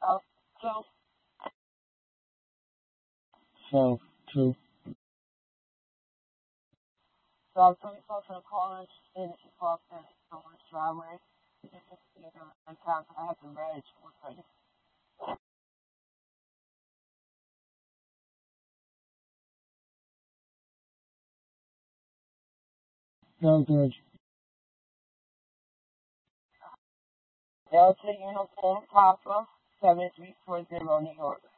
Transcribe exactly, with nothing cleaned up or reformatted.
Uh, so, So, two. so I was coming close to the college in Boston, someone's driveway. You know, I have I have the reg. What's ready? No good. Delta Uniform Papa, seven three four zero, New York.